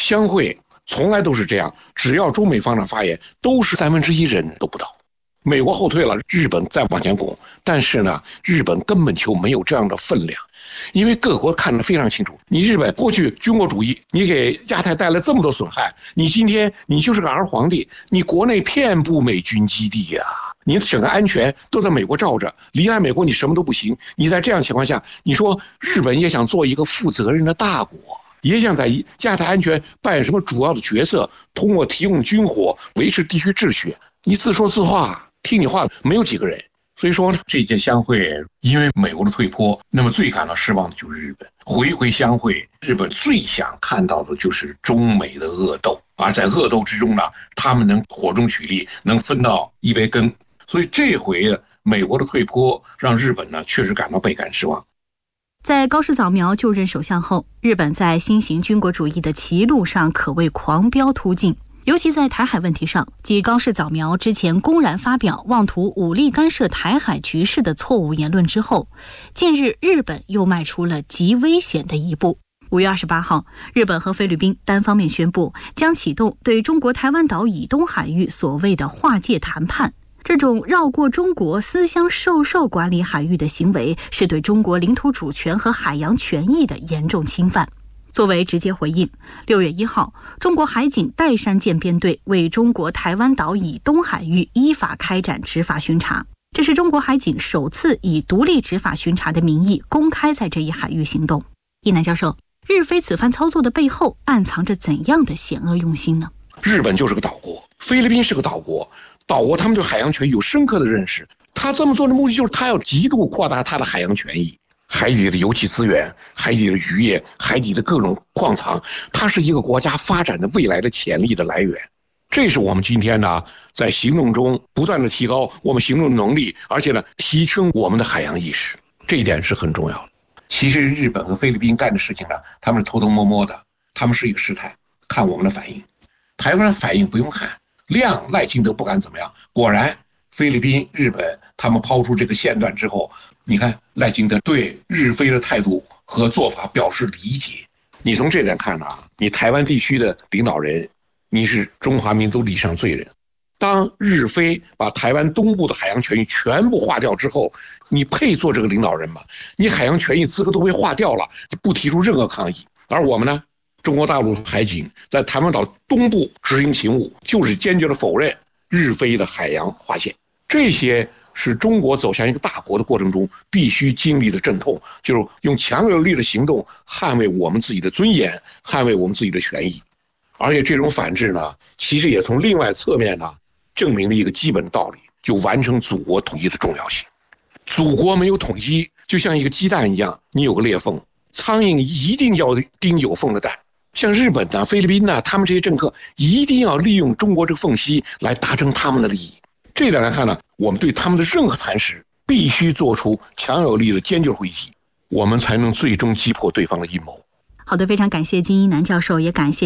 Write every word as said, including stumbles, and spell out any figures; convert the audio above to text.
相会从来都是这样，只要中美方面发言，都是三分之一人都不到。美国后退了，日本再往前拱，但是呢，日本根本就没有这样的分量，因为各国看得非常清楚，你日本过去军国主义，你给亚太带来这么多损害，你今天你就是个儿皇帝，你国内遍布美军基地呀、啊，你整个安全都在美国罩着，离开美国你什么都不行。你在这样情况下，你说日本也想做一个负责任的大国，也想在亚太安全扮演什么主要的角色，通过提供军火维持地区秩序，你自说自话，听你话没有几个人。所以说呢，这届相会因为美国的退坡，那么最感到失望的就是日本。回回相会，日本最想看到的就是中美的恶斗，而在恶斗之中呢，他们能火中取栗，能分到一杯羹。所以这回美国的退坡让日本呢确实感到倍感失望。 在高市早苗就任首相后，日本在新型军国主义的歧路上可谓狂飙突进。尤其在台海问题上，继高市早苗之前公然发表妄图武力干涉台海局势的错误言论之后，近日日本又迈出了极危险的一步。五月二十八号，日本和菲律宾单方面宣布将启动对中国台湾岛以东海域所谓的划界谈判。这种绕过中国私相授受管理海域的行为，是对中国领土主权和海洋权益的严重侵犯。作为直接回应，六月一号，中国海警岱山舰编队为中国台湾岛以东海域依法开展执法巡查，这是中国海警首次以独立执法巡查的名义公开在这一海域行动。一南教授，日菲此番操作的背后暗藏着怎样的险恶用心呢？ 日本就是个岛国，菲律宾是个岛国，岛国他们对海洋权益有深刻的认识，他这么做的目的就是他要极度扩大他的海洋权益。海底的油气资源，海底的渔业，海底的各种矿藏，它是一个国家发展的未来的潜力的来源。这是我们今天呢在行动中不断的提高我们行动能力，而且呢提升我们的海洋意识，这一点是很重要的。其实日本和菲律宾干的事情呢，他们是偷偷摸摸的，他们是一个试探，看我们的反应。台湾反应不用看，亮赖清德不敢怎么样，果然菲律宾、日本他们抛出这个线段之后，你看赖清德对日菲的态度和做法表示理解。你从这点看啊，你台湾地区的领导人，你是中华民族历史上罪人。当日菲把台湾东部的海洋权益全部划掉之后，你配做这个领导人吗？你海洋权益资格都被划掉了，你不提出任何抗议。而我们呢，中国大陆海警在台湾岛东部执行勤务，就是坚决的否认日菲的海洋划线。这些是中国走向一个大国的过程中必须经历的阵痛，就是用强有力的行动捍卫我们自己的尊严，捍卫我们自己的权益。而且这种反制呢，其实也从另外侧面呢证明了一个基本道理，就完成祖国统一的重要性。祖国没有统一，就像一个鸡蛋一样，你有个裂缝，苍蝇一定要叮有缝的蛋。像日本呢、菲律宾呢，他们这些政客一定要利用中国这个缝隙来达成他们的利益。这一点来看呢，我们对他们的任何蚕食必须做出强有力的坚决回击，我们才能最终击破对方的阴谋。 好的，非常感谢金一南教授，也感谢